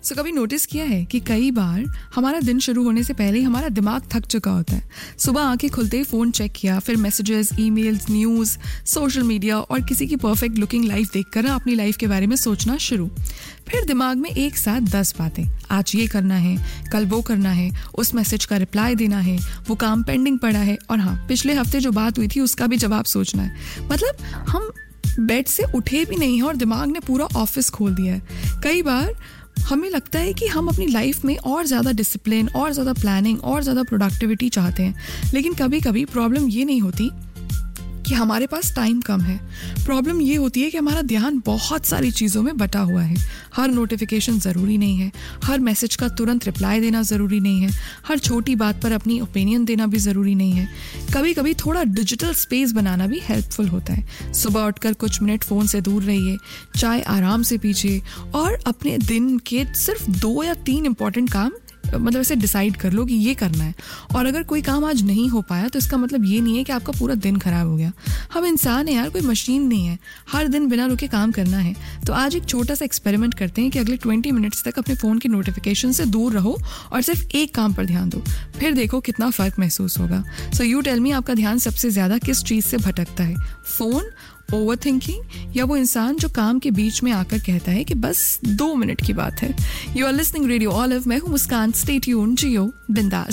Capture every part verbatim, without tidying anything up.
so, कभी notice किया है कि कई बार हमारा दिन शुरू होने से पहले ही हमारा दिमाग थक चुका होता है। सुबह आंखें खुलते ही फ़ोन चेक किया, फिर messages, emails, news, social media और किसी की परफेक्ट लुकिंग लाइफ देखकर अपनी लाइफ के बारे में सोचना शुरू। फिर दिमाग में एक साथ दस बातें, आज ये करना है, कल वो करना है, उस मैसेज का रिप्लाई देना है, वो काम पेंडिंग पड़ा है और हाँ, पिछले हफ्ते जो बात हुई थी उसका भी जवाब सोचना है। मतलब हम बेड से उठे भी नहीं हैं और दिमाग ने पूरा ऑफिस खोल दिया है। कई बार हमें लगता है कि हम अपनी लाइफ में और ज़्यादा डिसिप्लिन, और ज़्यादा प्लानिंग, और ज़्यादा प्रोडक्टिविटी चाहते हैं, लेकिन कभी कभी प्रॉब्लम ये नहीं होती कि हमारे पास टाइम कम है। प्रॉब्लम ये होती है कि हमारा ध्यान बहुत सारी चीज़ों में बटा हुआ है। हर नोटिफिकेशन ज़रूरी नहीं है, हर मैसेज का तुरंत रिप्लाई देना ज़रूरी नहीं है, हर छोटी बात पर अपनी ओपिनियन देना भी ज़रूरी नहीं है। कभी कभी थोड़ा डिजिटल स्पेस बनाना भी हेल्पफुल होता है। सुबह उठकर कुछ मिनट फ़ोन से दूर रहिए, चाय आराम से पीजिए और अपने दिन के सिर्फ दो या तीन इंपॉर्टेंट काम मतलब ऐसे डिसाइड कर लो कि ये करना है। और अगर कोई काम आज नहीं हो पाया तो इसका मतलब ये नहीं है कि आपका पूरा दिन खराब हो गया। हम इंसान हैं यार, कोई मशीन नहीं है, हर दिन बिना रुके काम करना है। तो आज एक छोटा सा एक्सपेरिमेंट करते हैं कि अगले ट्वेंटी मिनट्स तक अपने फ़ोन की नोटिफिकेशन से दूर रहो और सिर्फ एक काम पर ध्यान दो, फिर देखो कितना फ़र्क महसूस होगा। सो यू टेल मी, आपका ध्यान सबसे ज़्यादा किस चीज़ से भटकता है? फ़ोन, ओवर थिंकिंग या वो इंसान जो काम के बीच में आकर कहता है कि बस दो मिनट की बात है? You are listening radio olive, मैं हूँ मुस्कान। स्टे ट्यून्ड, जियो बिंदास।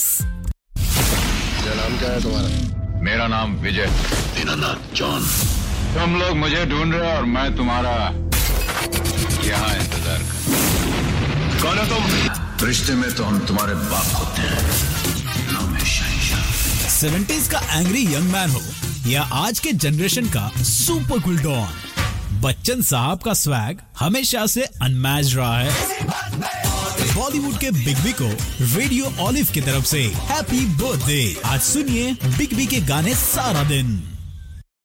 क्या नाम क्या है तुम्हारा? मेरा नाम विजय। तेरा नाम जॉन। तुम लोग मुझे ढूंढ रहे हो और मैं तुम्हारा यहाँ इंतजार कर। कौन हो तुम? रिश्ते में तो हम तुम्हारे बाप होते हैं। नाम है शहंशाह। सेवेंटीज़ का एंग्री यंग मैन हो या आज के जनरेशन का सुपर कूल डॉन, बच्चन साहब का स्वैग हमेशा से अनमैच्ड रहा है। बॉलीवुड के बिग बी को रेडियो ऑलिव की तरफ से हैप्पी बर्थडे। आज सुनिए बिग बी के गाने सारा दिन।